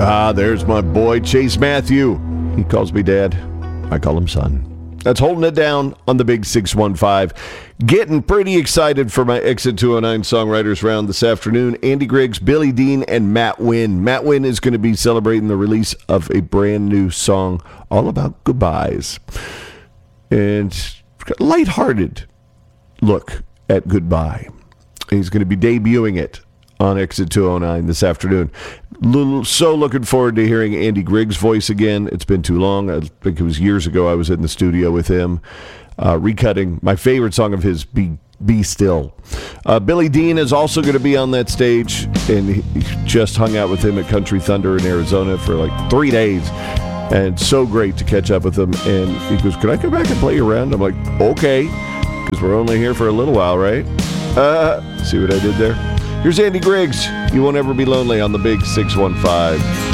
There's my boy, Chase Matthew. He calls me Dad. I call him Son. That's Holding It Down on the Big 615. Getting pretty excited for my Exit 209 songwriters round this afternoon. Andy Griggs, Billy Dean, and Matt Wynn. Matt Wynn is going to be celebrating the release of a brand new song all about goodbyes. And lighthearted look at goodbye. He's going to be debuting it on Exit 209 this afternoon. So looking forward to hearing Andy Griggs' voice again. It's been too long. I think it was years ago I was in the studio with him, recutting my favorite song of his, Be Still. Billy Dean is also going to be on that stage, and he just hung out with him at Country Thunder in Arizona for like 3 days. And so great to catch up with him. And he goes, "Can I come back and play you around?" I'm like, okay, because we're only here for a little while, right? See what I did there? Here's Andy Griggs. You Won't Ever Be Lonely on the Big 615.